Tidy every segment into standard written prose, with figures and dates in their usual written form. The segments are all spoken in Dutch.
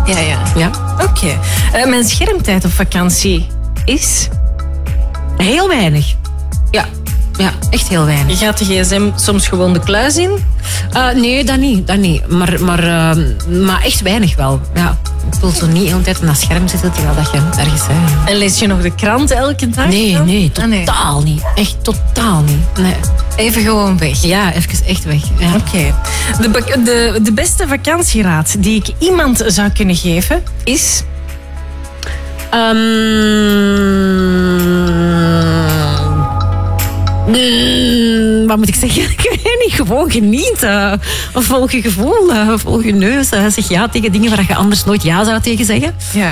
Ja. Oké. Mijn schermtijd op vakantie is... Heel weinig. Ja, echt heel weinig. Gaat de gsm soms gewoon de kluis in? Nee, dat niet. Maar echt weinig wel. Ja. Ik wil zo niet de hele tijd op dat scherm zitten terwijl dat je ergens bent. En lees je nog de krant elke dag? Nee, totaal niet. Echt totaal niet. Nee. Even gewoon weg. Ja, even echt weg. Ja. Oké. De beste vakantieraad die ik iemand zou kunnen geven is... Wat moet ik zeggen? Ik weet niet. Gewoon genieten. Volg je gevoel. Volg je neus. Zeg ja tegen dingen waar je anders nooit ja zou tegen zeggen.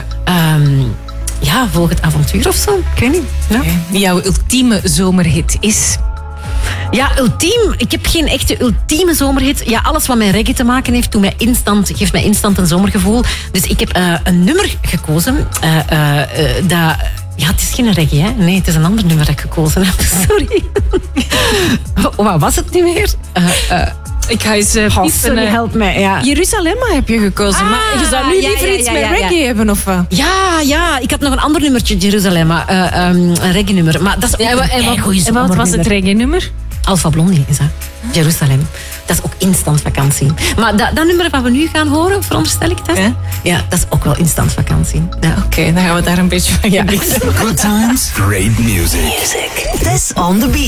Ja. Volg het avontuur of zo. Ik weet niet. Ja. Okay. Jouw ultieme zomerhit is... Ja, ultiem. Ik heb geen echte ultieme zomerhit. Ja, alles wat met reggae te maken heeft, geeft mij instant een zomergevoel. Dus ik heb een nummer gekozen. Ja, het is geen reggae, hè? Nee, het is een ander nummer dat ik gekozen heb. Sorry. Wat was het niet meer? Ik ga eens sorry, help mij. Ja. Jeruzalemma heb je gekozen. Maar je zou nu liever iets met reggae hebben, of wat? Ja. Ik had nog een ander nummertje, Jeruzalem. Een reggae-nummer. Maar dat is ook een goeie En wat was het reggae-nummer? Alpha Blondie is dat. Jeruzalem. Dat is ook instant vakantie. Maar dat nummer wat we nu gaan horen, veronderstel ik dat? Ja, dat is ook wel instant vakantie. Ja. Oké, dan gaan we daar een beetje van genieten. Good times, great music. This on the beat.